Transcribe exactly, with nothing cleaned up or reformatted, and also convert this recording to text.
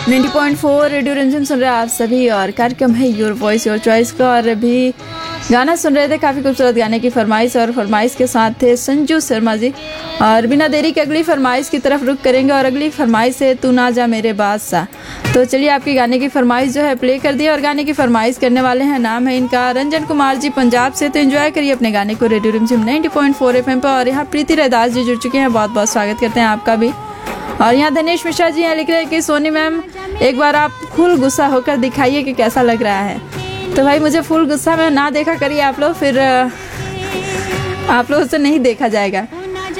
नब्बे पॉइंट चार रेडियो रिमझिम सुन रहे हैं आप सभी और कार्यक्रम है योर वॉइस योर चॉइस का। और अभी गाना सुन रहे थे, काफ़ी खूबसूरत गाने की फरमाइश, और फरमाइश के साथ थे संजू शर्मा जी। और बिना देरी के अगली फरमाइश की तरफ रुख करेंगे और अगली फरमाइश है तू ना जा मेरे बादशाह। तो चलिए आपकी गाने की फरमाइश जो है प्ले कर दी। और गाने की फरमाइश करने वाले हैं, नाम है इनका रंजन कुमार जी, पंजाब से। तो एंजॉय करिए अपने गाने को रेडियो रिमझिम नब्बे पॉइंट चार एफएम पर। और यहाँ प्रीति रैदास जी जुड़ चुके हैं, बहुत बहुत स्वागत करते हैं आपका भी। और यहाँ दिनेश मिश्रा जी हैं, लिख रहे हैं कि सोनी मैम एक बार आप फुल गुस्सा होकर दिखाइए कि कैसा लग रहा है। तो भाई मुझे फुल गुस्सा में ना देखा करिए आप लोग, फिर आप लोगों से नहीं देखा जाएगा।